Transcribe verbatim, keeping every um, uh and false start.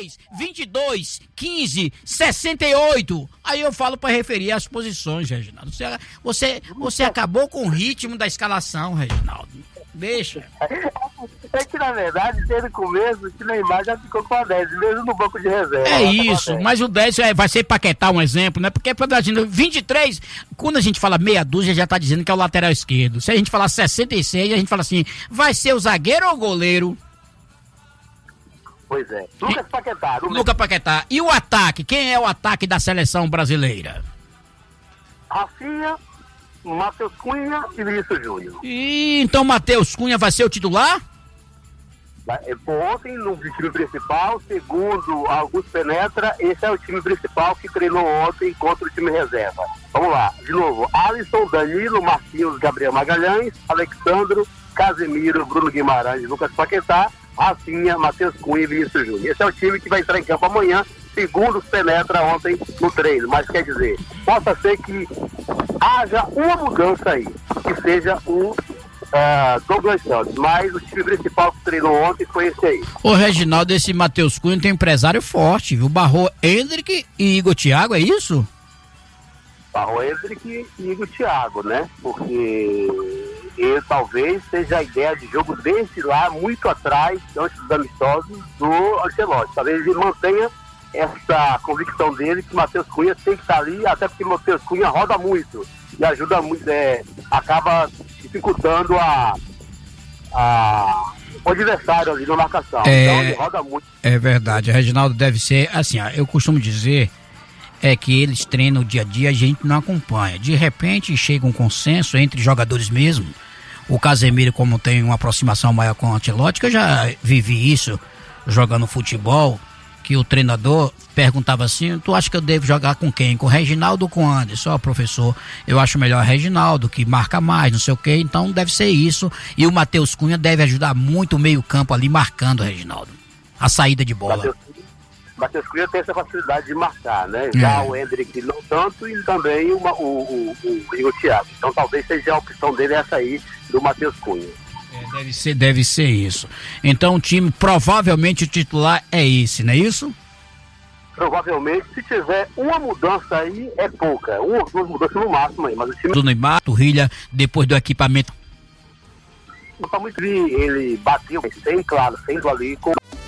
três, vinte e dois, quinze, sessenta e oito. Aí eu falo para referir as posições, Reginaldo. Você, você, você acabou com o ritmo da escalação, Reginaldo. Deixa. É que, na verdade, desde o começo, o Neymar já ficou com a dez, mesmo no banco de reserva. É isso, mas o dez é, vai ser Paquetá um exemplo, né? Porque, pra gente, vinte e três, quando a gente fala meia dúzia, já tá dizendo que é o lateral esquerdo. Se a gente falar sessenta e seis, a gente fala assim, vai ser o zagueiro ou o goleiro? Pois é. Lucas Paquetá. Lucas Paquetá. E o ataque? Quem é o ataque da seleção brasileira? Rafinha, Matheus Cunha e Vinícius Júnior. E então Matheus Cunha vai ser o titular? Ontem, no time principal, segundo Augusto Penetra, esse é o time principal que treinou ontem contra o time reserva. Vamos lá, de novo, Alisson, Danilo, Marquinhos, Gabriel Magalhães, Alexandro, Casemiro, Bruno Guimarães, Lucas Paquetá, Rafinha, Matheus Cunha e Vinícius Júnior. Esse é o time que vai entrar em campo amanhã, segundo os Penetra ontem no treino. Mas quer dizer, possa ser que haja uma mudança aí, que seja o Uh, Douglas Santos, mas o time principal que treinou ontem foi esse aí. Ô Reginaldo, esse Matheus Cunha tem um empresário forte, viu? Barrou Hendrick e Igor Thiago, é isso? Barrou Hendrick e Igor Thiago, né? Porque ele talvez seja a ideia de jogo desse lá, muito atrás, antes dos amistosos do Ancelotti. Talvez ele mantenha essa convicção dele que Matheus Cunha tem que estar ali, até porque Matheus Cunha roda muito e ajuda muito, é, acaba dificultando a, a, o adversário ali na marcação. É, então ele roda muito. É verdade, Reginaldo, deve ser assim, ó, eu costumo dizer é que eles treinam o dia a dia, a gente não acompanha. De repente chega um consenso entre jogadores mesmo. O Casemiro, como tem uma aproximação maior com o Ancelotti, que eu já vivi isso jogando futebol, que o treinador perguntava assim, tu acha que eu devo jogar com quem? Com o Reginaldo ou com o Anderson? Ó, professor, eu acho melhor o Reginaldo, que marca mais, não sei o quê, então deve ser isso. E o Matheus Cunha deve ajudar muito o meio campo ali, marcando o Reginaldo. A saída de bola. Matheus, Matheus Cunha tem essa facilidade de marcar, né? Já é. o Hendrick não tanto e também o, o, o, o Igor Thiago. Então talvez seja a opção dele essa aí, do Matheus Cunha. É, deve ser, deve ser isso. Então o time, provavelmente o titular é esse, não é isso? Provavelmente, se tiver uma mudança aí, é pouca. Uma ou duas mudanças no máximo aí, mas o time... Do Neymar, Turrilha, depois do equipamento. Não tá muito bem, ele bateu, sem, claro, sendo ali com...